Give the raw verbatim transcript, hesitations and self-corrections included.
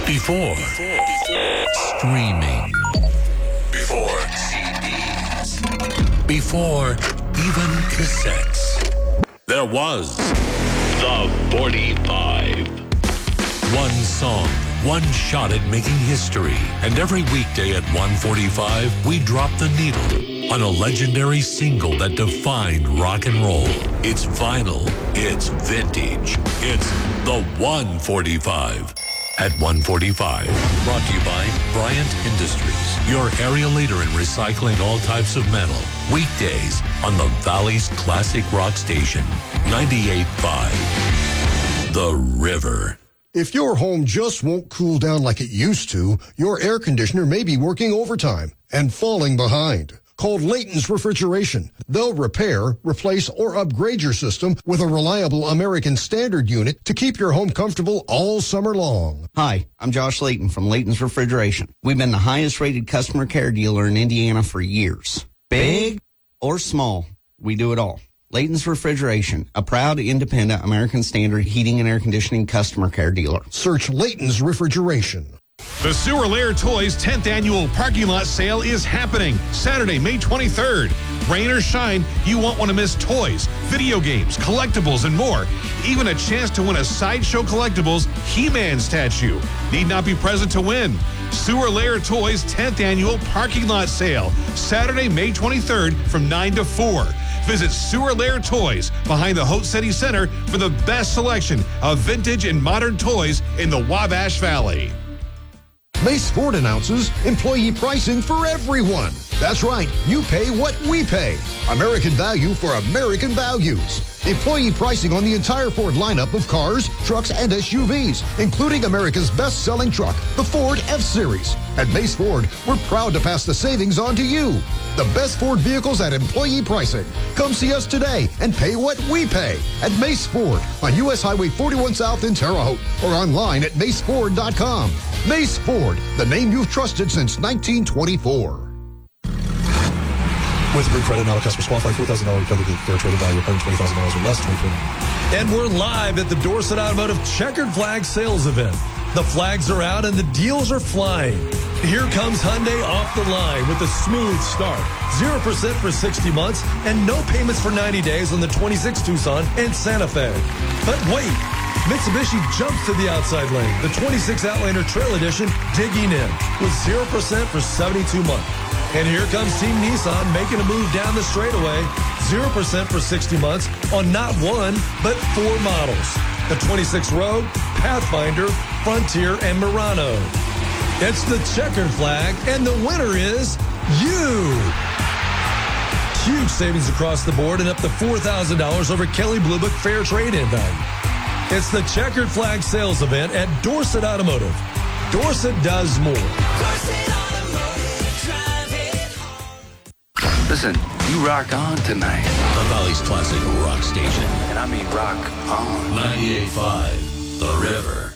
Before, Before. streaming. Before C Ds. Before even cassettes. There was the forty-five. One song, one shot at making history. And every weekday at one forty-five, we drop the needle on a legendary single that defined rock and roll. It's vinyl. It's vintage. It's the one forty-five. At one forty-five, brought to you by Bryant Industries, your area leader in recycling all types of metal. Weekdays on the Valley's classic rock station, ninety-eight point five. The River. If your home just won't cool down like it used to, your air conditioner may be working overtime and falling behind. Call Layton's Refrigeration. They'll repair, replace, or upgrade your system with a reliable American Standard unit to keep your home comfortable all summer long. Hi, I'm Josh Layton from Layton's Refrigeration. We've been the highest rated customer care dealer in Indiana for years. Big or small, we do it all. Layton's Refrigeration, a proud, independent American Standard heating and air conditioning customer care dealer. Search Layton's Refrigeration. The Sewer Lair Toys tenth Annual Parking Lot Sale is happening Saturday, May twenty-third. Rain or shine, you won't want to miss toys, video games, collectibles, and more. Even a chance to win a Sideshow Collectibles He-Man statue. Need not be present to win. Sewer Lair Toys tenth Annual Parking Lot Sale, Saturday, May twenty-third from nine to four. Visit Sewer Lair Toys behind the Haute City Center for the best selection of vintage and modern toys in the Wabash Valley. Mace Ford announces employee pricing for everyone. That's right, you pay what we pay. American value for American values. Employee pricing on the entire Ford lineup of cars, trucks, and S U Vs, including America's best-selling truck, the Ford F-Series. At Mace Ford, we're proud to pass the savings on to you. The best Ford vehicles at employee pricing. Come see us today and pay what we pay at Mace Ford on U S Highway forty-one South in Terre Haute or online at mace ford dot com. Mace Ford, the name you've trusted since nineteen twenty-four. With Group Credit, not a customer's qualified, four thousand dollars recovery to fair trading value of one hundred twenty thousand dollars or less. twenty-four. And we're live at the Dorset Automotive Checkered Flag Sales Event. The flags are out and the deals are flying. Here comes Hyundai off the line with a smooth start. zero percent for sixty months and no payments for ninety days on the twenty-six Tucson and Santa Fe. But wait, Mitsubishi jumps to the outside lane. The twenty-six Outlander Trail Edition digging in with zero percent for seventy-two months. And here comes Team Nissan making a move down the straightaway. zero percent for sixty months on not one, but four models. The twenty-six Rogue, Pathfinder, Frontier, and Murano. It's the checkered flag, and the winner is you. Huge savings across the board and up to four thousand dollars over Kelley Blue Book Fair Trade-In value. It's the Checkered Flag Sales Event at Dorset Automotive. Dorset does more. Dorset Automotive, drive it home. Listen, you rock on tonight. The Valley's classic rock station. And I mean rock on. ninety-eight point five, The River.